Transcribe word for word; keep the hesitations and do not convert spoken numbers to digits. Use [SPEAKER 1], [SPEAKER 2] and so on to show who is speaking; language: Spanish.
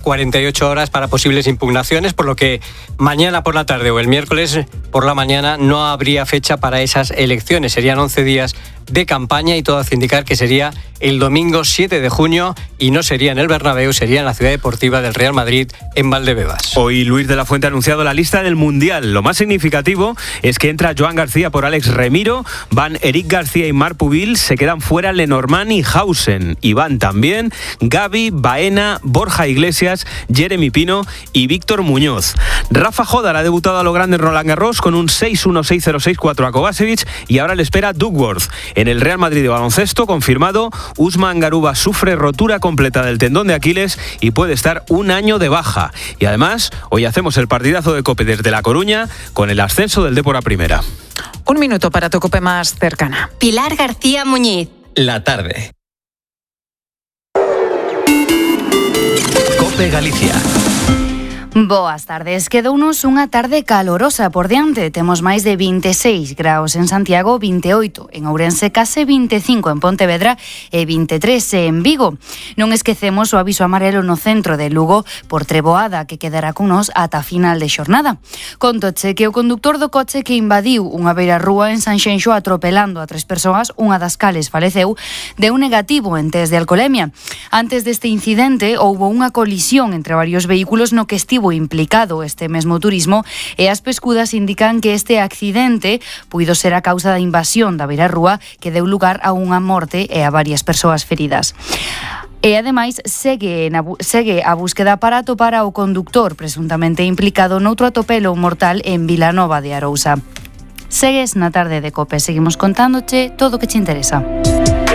[SPEAKER 1] cuarenta y ocho horas para posibles impugnaciones, por lo que mañana por la tarde o el miércoles por la mañana no habría fecha para esas elecciones. Serían once días de campaña y todo hace indicar que sería el domingo siete de junio y no sería en el Bernabéu, sería en la Ciudad Deportiva del Real Madrid en Valdebebas.
[SPEAKER 2] Hoy Luis de la Fuente ha anunciado la lista del Mundial. Lo más significativo es que entra Joan García por Alex Remiro, van Eric García y Marc Pubil, se quedan fuera Lenormand y Hausen, y van también Gavi, Baena, Borja Iglesias, Jeremy Pino y Víctor Muñoz. Rafa Jodar ha debutado a lo grande en Roland Garros con un seis uno seis cero seis cuatro a Kovacevic y ahora le espera Duckworth. En el Real Madrid de baloncesto, confirmado, Usman Garuba sufre rotura completa del tendón de Aquiles y puede estar un año de baja. Y además, hoy hacemos el partidazo de COPE desde La Coruña con el ascenso del Depor a Primera.
[SPEAKER 3] Un minuto para tu COPE más cercana.
[SPEAKER 4] Pilar García Muñiz.
[SPEAKER 5] La tarde. COPE Galicia.
[SPEAKER 6] Boas tardes. Quedounos unha tarde calorosa por diante. Temos máis de vinte e seis graus en Santiago, vinte e oito en Ourense, case vinte e cinco en Pontevedra e vinte e tres en Vigo. Non esquecemos o aviso amarelo no centro de Lugo por treboada que quedará con nos ata final de xornada. Contoche que o conductor do coche que invadiu unha beira rúa en Sanxenxo atropelando a tres persoas, unha das cales faleceu, deu negativo en test de alcolemia. Antes deste incidente houbo unha colisión entre varios vehículos no que estivo implicado este mesmo turismo e as pescudas indican que este accidente puido ser a causa da invasión da beirarrúa que deu lugar a unha morte e a varias persoas feridas. E ademais segue, na, segue a búsqueda para atopar ao conductor presuntamente implicado noutro atropelo mortal en Vilanova de Arousa. Segues na tarde de COPE, seguimos contándoche todo o que te interesa.